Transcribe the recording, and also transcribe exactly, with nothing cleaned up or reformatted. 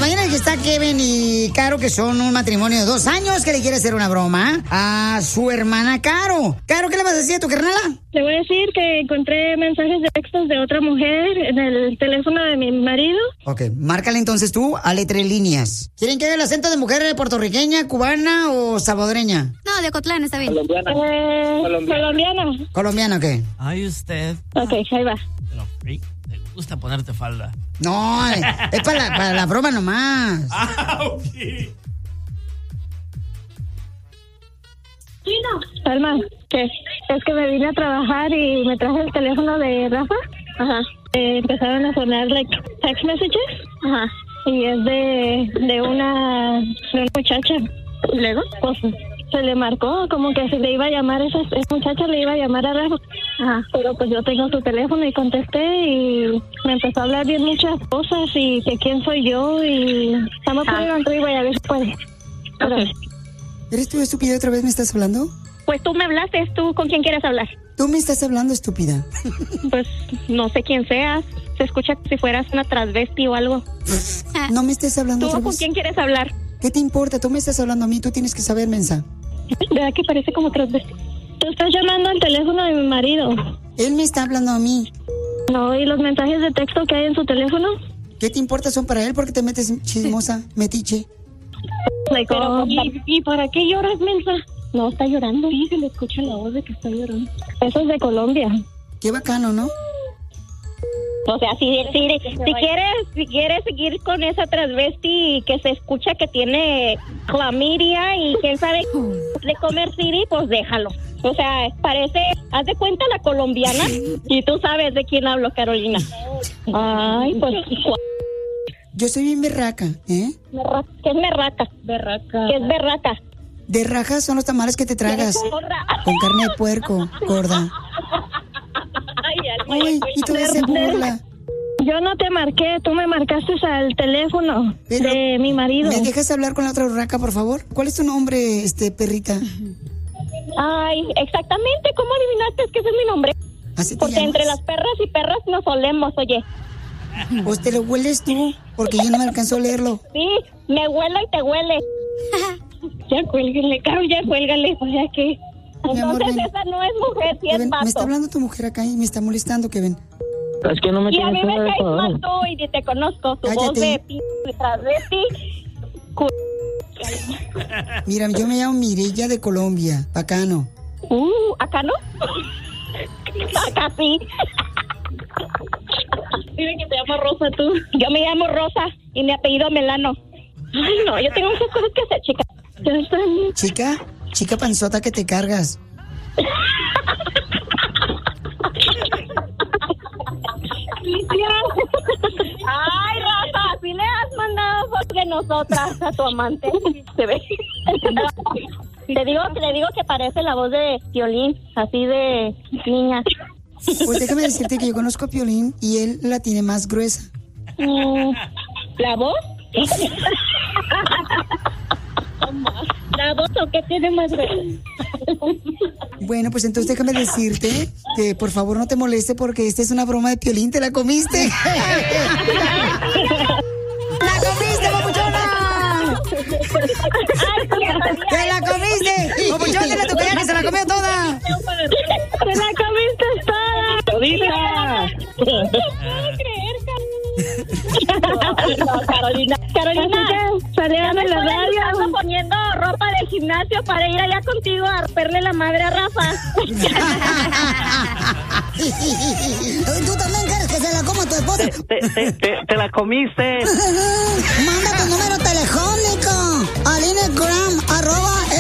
imagínate que está Kevin y Caro, que son un matrimonio de dos años, que le quiere hacer una broma a su hermana Caro. Caro, ¿qué le vas a decir a tu carnala? Le voy a decir que encontré mensajes de textos de otra mujer en el teléfono de mi marido. Ok, márcale entonces tú a letre líneas. ¿Quieren que haga el acento de mujer puertorriqueña, cubana o salvadoreña? No, de Ocotlán, está bien. Colombiana. Eh, colombiana. Colombiana. ¿Colombiana qué? Ay, usted. Ok, ahí va. Pero, ¿sí? ¿Te gusta ponerte falda? No, es, es para, la, para la broma nomás. Ah, ok. Alma, ¿qué? Es que me vine a trabajar y me traje el teléfono de Rafa. Ajá. Eh, empezaron a sonar like text messages. Ajá. Y es de, de una de una muchacha. ¿Y luego? Pues se le marcó como que se le iba a llamar, esa, esa muchacha le iba a llamar a Rafa. Ajá. Pero pues yo tengo su teléfono y contesté y me empezó a hablar bien muchas cosas y que quién soy yo y estamos ah. poniendo y voy a ver si puede. Okay. ¿Eres tú, estúpida, otra vez me estás hablando? Pues tú me hablaste, ¿tú con quién quieres hablar? Tú me estás hablando, estúpida. Pues no sé quién seas, se escucha como si fueras una transvesti o algo. No me estés hablando ¿Tú otra con vez. quién quieres hablar? ¿Qué te importa? Tú me estás hablando a mí, tú tienes que saber, mensa. ¿Verdad que parece como transvesti? Tú estás llamando al teléfono de mi marido. Él me está hablando a mí. No, ¿y los mensajes de texto que hay en su teléfono? ¿Qué te importa? Son para él porque te metes chismosa, metiche. Pero, ¿y, ¿Y para qué lloras, mensa? No, está llorando. Sí, se le escucha la voz de que está llorando. Eso es de Colombia. Qué bacano, ¿no? O sea, si, si, si, quieres si quieres seguir con esa transvesti que se escucha que tiene clamidia y quién sabe de comer siri, pues déjalo. O sea, parece, haz de cuenta la colombiana y tú sabes de quién hablo, Carolina. Ay, pues... Yo soy bien berraca, ¿eh? Berraca. ¿Qué es berraca? Berraca. ¿Qué es berraca? De rajas son los tamales que te tragas. Con carne de puerco, gorda. Ay, y tú se burla. Yo no te marqué, tú me marcaste al teléfono. Pero de mi marido. ¿Me dejas hablar con la otra urraca, por favor? ¿Cuál es tu nombre, este, perrita? Ay, exactamente, ¿cómo adivinaste que ese es mi nombre? ¿Así te Porque llamas? entre las perras y perras nos olemos, oye. Pues te lo hueles tú, porque yo no me alcanzó a leerlo. Sí, me huele y te huele. Ya cuélguenle, Caro, ya cuélgale, o sea que... Entonces amor, esa no es mujer, sí Kevin, es vato. me está hablando tu mujer acá y me está molestando, Kevin. Es que no me Y a mí me caes eso, mal ¿eh? tú y ni te conozco, tu Cállate. voz de p*** de travesti. Cu- Mira, yo me llamo Mireya de Colombia, bacano. Uh, ¿acá no? Acá sí. Dime que te llamas Rosa tú. Yo me llamo Rosa y mi apellido Melano. Ay, no, yo tengo muchas cosas que hacer, chica. Ya están. Chica, chica panzota que te cargas. Ay, Rosa, ¿sí le has mandado fotos de nosotras a tu amante? Se ve. Te digo, le digo que parece la voz de Piolín, así de niña. Pues déjame decirte que yo conozco a Piolín y él la tiene más gruesa. Mm, ¿La voz? ¿La voz o qué tiene más gruesa? Bueno, pues entonces déjame decirte que por favor no te moleste porque esta es una broma de Piolín, ¿te la comiste? ¡La comiste, papuchona! ¡Te la comiste! ¡Papuchón, dile a tu cuñada que se la comió toda! ¡Te la comiste toda! ¡Todita! No puedo creer, Carolina. No, Carolina. Carolina, salieron en la radio. Estamos poniendo ropa de gimnasio para ir allá contigo a romperle la madre a Rafa. ¿Tú también quieres que se la coma tu esposa? Te, te, te, te la comiste. Manda